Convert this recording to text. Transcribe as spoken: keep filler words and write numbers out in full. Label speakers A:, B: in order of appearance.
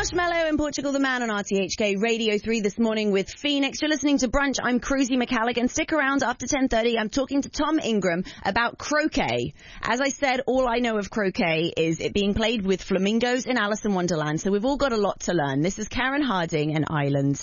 A: Marshmallow in Portugal the Man on R T H K Radio three this morning with Phoenix. You're listening to Brunch. I'm Cruzy McCalligan. Stick around after ten thirty. I'm talking to Tom Ingram about croquet. As I said, all I know of croquet is it being played with flamingos in Alice in Wonderland. So we've all got a lot to learn. This is Karen Harding and Islands.